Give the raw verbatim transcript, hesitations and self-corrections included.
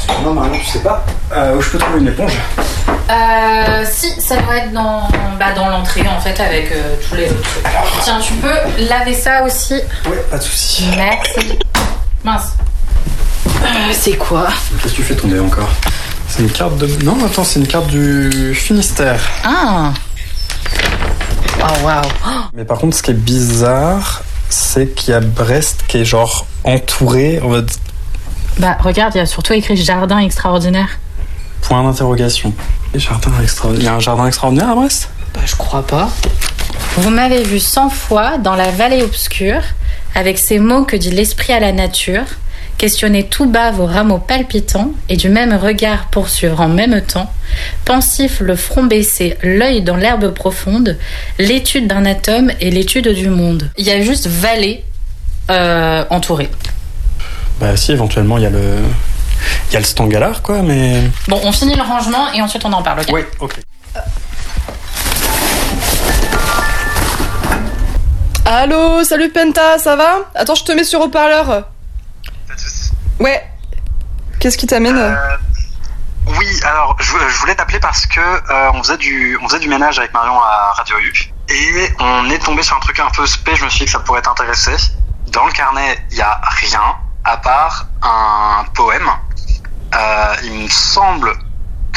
Non, Marion, tu sais pas euh, où je peux trouver une éponge? Euh, si, ça doit être dans, bah, dans l'entrée en fait avec euh, tous les autres trucs. Alors, tiens, tu peux laver ça aussi. Ouais, pas de soucis. Merci. Mince. Euh, c'est quoi? Qu'est-ce que tu fais tomber encore? C'est une carte de... Non, attends, c'est une carte du Finistère. Ah. Oh, waouh. Mais par contre, ce qui est bizarre, c'est qu'il y a Brest qui est genre entouré en mode... Bah, regarde, il y a surtout écrit jardin extraordinaire. Point d'interrogation. Jardin extraordinaire. Il y a un jardin extraordinaire à Brest? Bah, je crois pas. Vous m'avez vu cent fois dans la vallée obscure, avec ces mots que dit l'esprit à la nature, questionner tout bas vos rameaux palpitants et du même regard poursuivre en même temps, pensif le front baissé, l'œil dans l'herbe profonde, l'étude d'un atome et l'étude du monde. Il y a juste vallée euh, entourée. Bah si, éventuellement, il y a le... Il y a le Stangalar, quoi, mais... Bon, on finit le rangement et ensuite on en parle, ok? Oui, ok. Allô, salut Penta, ça va? Attends, je te mets sur haut-parleur. Pas de soucis. Ouais. Qu'est-ce qui t'amène? Euh, oui, alors je, je voulais t'appeler parce que euh, on faisait du on faisait du ménage avec Marion à Radio U et on est tombé sur un truc un peu spé. Je me suis dit que ça pourrait t'intéresser. Dans le carnet, il y a rien à part un poème. Euh, il me semble